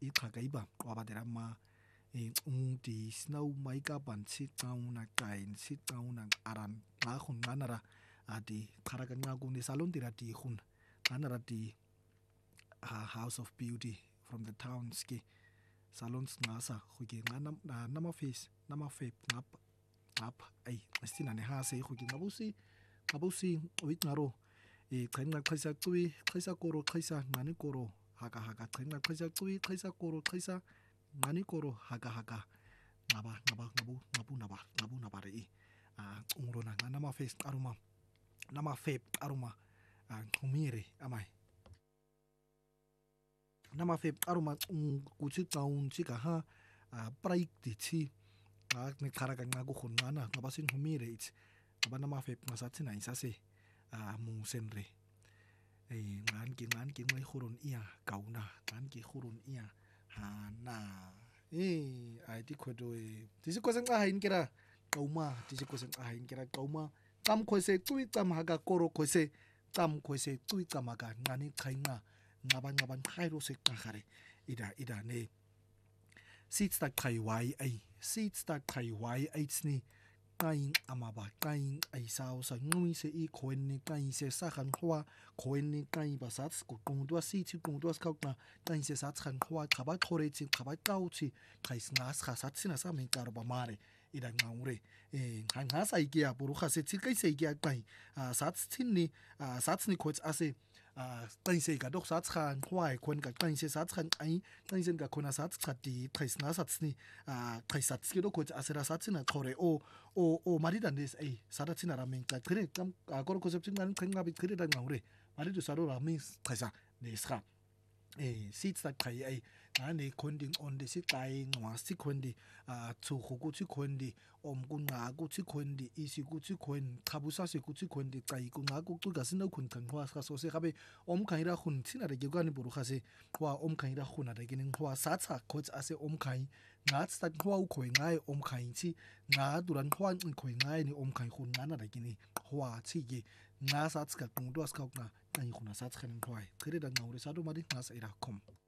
iqhaga iba qabadela ma di snow maika ban si tauna kain si tauna aran ngahun nganara adi qharaga ngaku ni salon tira di hun nganara di House of Beauty from the town ski salons ngasa khuki ngana nama face nama fep ngap ay istina ne ha se khuki ngabusi wit ngaro qhenqa qhisa cui qhisa koro qhisa ngani koro haka qhenqa qhisa cui qhisa koro qhisa ngani koro haka ngabu naba re ngurona nama face aruma nama fep aruma ngumire amai nama fep aruma kuchi taun chika ha praik dichi ne kharaga ngaku khunana ngabasin humire it ngaba nama fep ngasatsina isase musenre ngan ki ngai khurun ia kauna ngan ki khurun ia hana ai ti khodo tisi kosen hain kira kauma tisi kosen hain kira kauma tam khose tui tam haga koro khose tam khose tui tam haga ngani khainga ngaban khairo se khare ida ne seats tak khai wai ai seats tak khai wai ai tsni kain amaba kain ai sao sa ngui se I khoen ni kain se sa khan khwa khoen ni kain ba sats ko kong dua si chi kong dua ska na kain se sats khan khwa khaba khore chi khaba kau chi khais ngas kha sats na sa men kar ba mare ida ngaure han ha sai kia buru kha se chi kai se kia kai sats thin ni sats ni khoch ase kain se ka dok sats khan khwa khon ka kain se sats khan ai kain sen ka khona sats khati khais na sats ni khais sats ki do khoch ase ra sats na khore o maridan des sadatsina ramen ka kre kam akor ko septin nan khenga bit kre da ngaure maridu saro ramen khaisa nesra seats tak khai ai ne khonding on de si tai ngwa si khondi chu khu chi khondi om ku nga ku chi khondi isi ku chi khon khabusa se ku chi khondi kai ku nga ku tu ga sin khun kan khwa sa so se khabe om khai ra khun thina re ge gani buru khase khwa om khai ra khuna re ginin khwa sa cha khoch ase om khai nga sta khwa u khoi ngai om khai chi nga duran khwa khoi ngai ni om khai khun na na re gini khwa chi gi nga sa cha ka tung dos ka na kai khuna sa cha khan khwai kre da ngaure sa do mari nga sa ira khom